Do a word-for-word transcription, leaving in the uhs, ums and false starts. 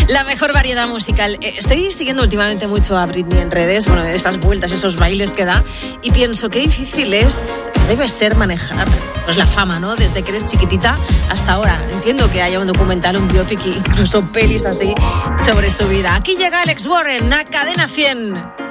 La mejor variedad musical. Estoy siguiendo últimamente mucho a Britney en redes, bueno, esas vueltas, esos bailes que da, y pienso qué difícil es, debe ser manejar pues la fama, ¿no? Desde que eres chiquitita hasta ahora. Entiendo que haya un documental, un biopic, incluso pelis así sobre su vida. Aquí llega Alex Warren a Cadena cien.